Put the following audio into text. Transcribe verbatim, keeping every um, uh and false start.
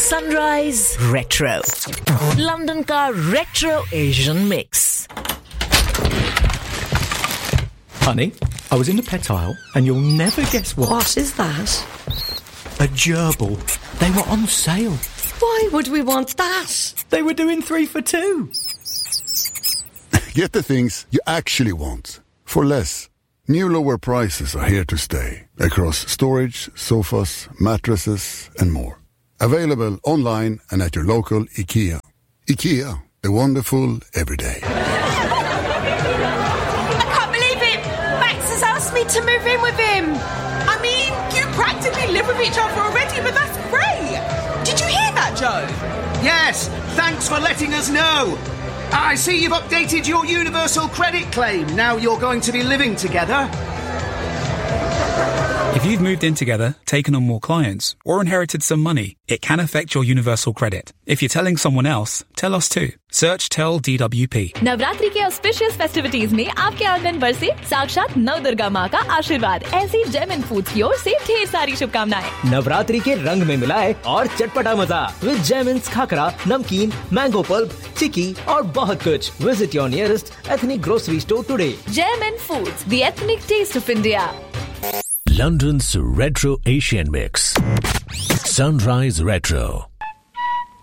Sunrise Retro, London का Retro Asian mix. Honey, I was in the pet aisle and you'll never guess what. What is that? A gerbil. They were on sale. Why would we want that? They were doing three for two. Get the things you actually want for less. New lower prices are here to stay across storage, sofas, mattresses and more. Available online and at your local IKEA. IKEA, the wonderful everyday. I can't believe it! Max has asked me to move in with him. I mean, you practically live with each other already, but that's great. Did you hear that, Joe? Yes, thanks for letting us know. I see you've updated your universal credit claim. Now you're going to be living together. If you've moved in together, taken on more clients, or inherited some money, it can affect your universal credit. If you're telling someone else, tell us too. Search Tell D W P. Navratri के auspicious festivities में आपके आंगन पर से साक्षात नव दुर्गा माँ का आशीर्वाद। ऐसी जेम एंड फूड्स की ओर से ढेर सारी शुभकामनाएं। नवरात्रि के रंग में मिलाए और चटपटा मजा विद जेमिन्स खाकरा, नमकीन, मैंगो पल्प, चिकी और बहुत कुछ। Visit your nearest ethnic grocery store today. Gem and Foods, the ethnic taste of India. London's Retro Asian Mix. Sunrise Retro.